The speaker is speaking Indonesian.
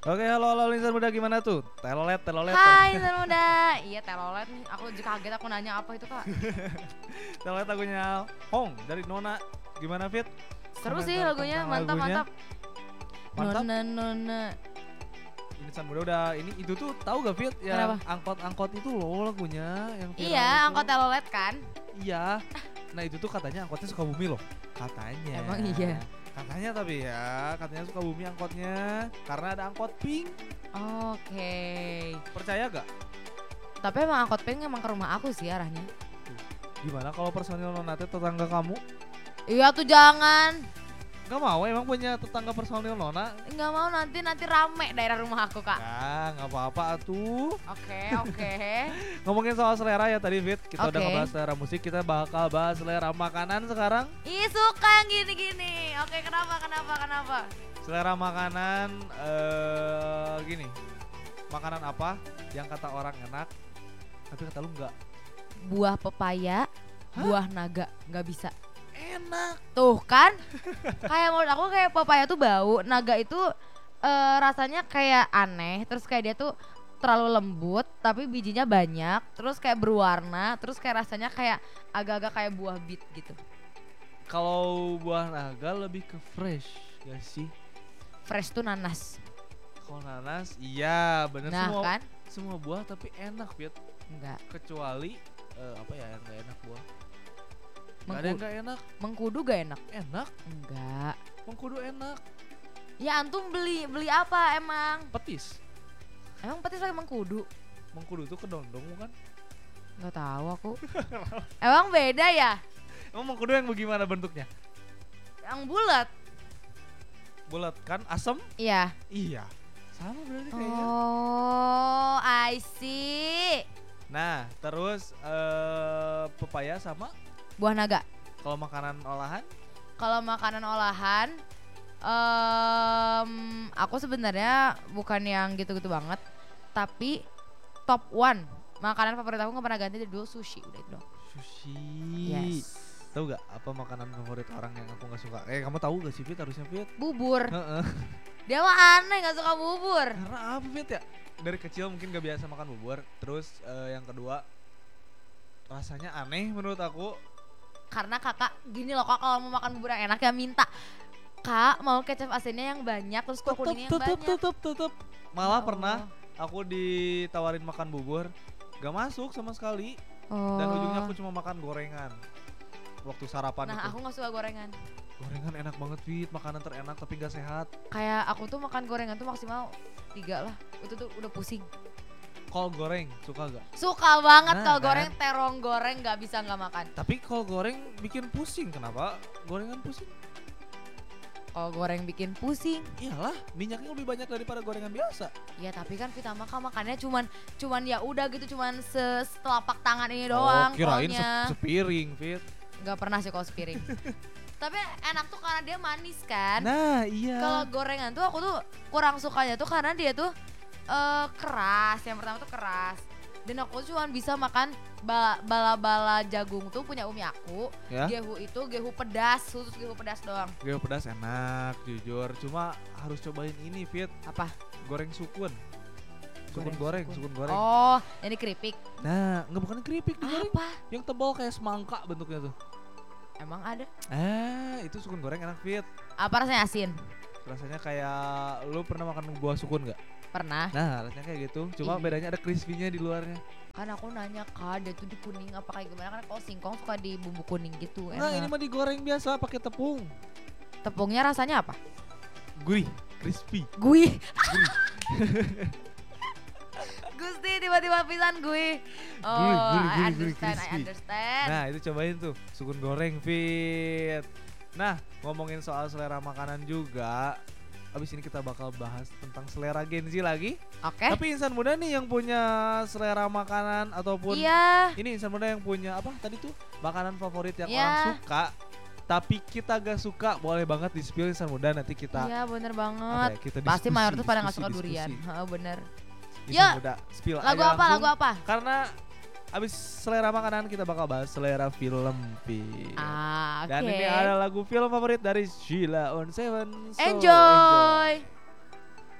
Oke, halo insan muda, gimana tuh? Telolet. Hai insan muda. Iya telolet nih. Aku juga kaget aku nanya apa itu kak. Telolet lagunya Hong dari Nona. Gimana Fit? Seru sih Komentar lagunya, tentang mantap lagunya. mantap. Mantap. Nona. Insan muda udah ini itu tuh tahu gak Fit? Yang Kenapa? angkot itu loh lagunya yang viral Iya itu. angkot telolet kan. Iya. Nah itu tuh katanya angkotnya Sukabumi loh. Katanya. Emang iya? Katanya tapi ya, katanya Sukabumi angkotnya karena ada angkot pink. Oke. Percaya gak? Tapi emang angkot pink emang ke rumah aku sih arahnya. Gimana kalau personil Nona teh tetangga kamu? Iya tuh jangan. Gak mau emang punya tetangga personil Nona? Nggak mau nanti rame daerah rumah aku kak. Ya gak apa-apa atuh. Oke. Ngomongin soal selera ya tadi Fit, kita udah Oke. ngebahas selera musik, kita bakal bahas selera makanan sekarang. Ih suka yang gini-gini. Oke kenapa? Selera makanan gini. Makanan apa yang kata orang enak tapi kata lu enggak? Buah pepaya, Hah? buah naga nggak bisa. Enak. Tuh kan, kayak menurut aku kayak papaya tuh bau, naga itu rasanya kayak aneh, terus kayak dia tuh terlalu lembut, tapi bijinya banyak, terus kayak berwarna, terus kayak rasanya kayak agak-agak kayak buah bit gitu. Kalau buah naga lebih ke fresh gak sih? Fresh tuh nanas, Kalau nanas, iya bener nah semua kan? semua buah tapi enak Fit. Enggak, Kecuali apa ya yang gak enak buah? Gak ada yang gak enak. mengkudu gak enak? Enak, Enggak. mengkudu enak. Ya antum beli apa emang? Petis. Emang petis pakai mengkudu? Mengkudu tuh kedondong bukan? Nggak tahu aku. Emang beda ya? Emang mengkudu yang bagaimana bentuknya? Yang bulat? Bulat kan, asam? Iya. Iya. Sama berarti kayaknya. Oh, I see. Nah, terus pepaya sama Buah naga. kalau makanan olahan? Kalau makanan olahan, aku sebenarnya bukan yang gitu-gitu banget, tapi top one makanan favorit aku nggak pernah ganti dari dulu sushi, udah itu doang. Sushi. Yes. Tahu gak apa makanan favorit orang yang aku gak suka? Kamu tahu gak sih Fit, harusnya Fit? Bubur. Heeh. Dia mah aneh nggak suka bubur. Karena apa Fit ya? Dari kecil mungkin gak biasa makan bubur. Terus yang kedua rasanya aneh menurut aku. Karena kakak gini loh kak, kalau mau makan bubur yang enak ya minta, kak mau kecap asinnya yang banyak, terus kuah kuningnya yang banyak. Tetep. Malah Ya pernah Allah. aku ditawarin makan bubur, gak masuk sama sekali. Dan ujungnya aku cuma makan gorengan waktu sarapan Nah itu. aku nggak suka gorengan. Gorengan enak banget Fit, makanan terenak tapi gak sehat. Kayak aku tuh makan gorengan tuh maksimal 3 lah, itu tuh udah pusing. Kol goreng suka gak? Suka banget Nah, kalau kan? goreng, terong goreng nggak bisa nggak makan. Tapi kol goreng bikin pusing, kenapa gorengan pusing? Kalau goreng bikin pusing. Iyalah, minyaknya lebih banyak daripada gorengan biasa. Ya tapi kan Vita mah makannya cuman ya udah gitu, cuman setelapak tangan ini doang. Kirain kolnya. sepiring Fit. Nggak pernah sih kalau sepiring. Tapi enak tuh karena dia manis kan. Nah iya. Kalau gorengan tuh aku tuh kurang sukanya tuh karena dia tuh keras. Yang pertama tuh keras. Dan aku cuma bisa makan bala-bala jagung tuh punya umi aku. Ya? Gehu pedas, khusus gehu pedas doang. Geo pedas enak, jujur. Cuma harus cobain ini Fit, Apa? goreng sukun. Sukun Goreng goreng, sukun. sukun goreng. Oh, ini keripik. Nah, nggak bukan keripik digoreng. Apa? Yang tebal kayak semangka bentuknya tuh. Emang ada? Itu sukun goreng enak Fit. Apa rasanya asin? Rasanya kayak lu pernah makan buah sukun nggak? Pernah. Nah, rasanya kayak gitu. Cuma Ih. bedanya ada crispy-nya di luarnya. Kan aku nanya kak, dia tuh di kuning apa kayak gimana, kan kalau singkong suka di bumbu kuning gitu. Nah, ini Enak. mah digoreng biasa pakai tepung. Tepungnya rasanya apa? Gurih, crispy. Gue. Gurih. Gusti tiba-tiba pisan gue. Oh, Gurih, I crispy. understand. Nah, itu cobain tuh, sukun goreng Fit. Nah, ngomongin soal selera makanan juga. Abis ini kita bakal bahas tentang selera Gen Z lagi. Oke. Tapi insan muda nih yang punya selera makanan ataupun Iya. ini insan muda yang punya apa tadi tuh makanan favorit yang Iya. orang suka tapi kita gak suka, boleh banget di spill insan muda, nanti kita Iya bener apa banget. ya, kita Pasti diskusi, mayoritas pada nggak diskusi, suka durian. diskusi. Heeh, bener. Insan Ya, muda spill Lagu aja apa? langsung. Lagu apa? Karena abis selera makanan kita bakal bahas selera film Fit. Ah, oke. Dan ini ada lagu film favorit dari Sheila on Seven. So Enjoy.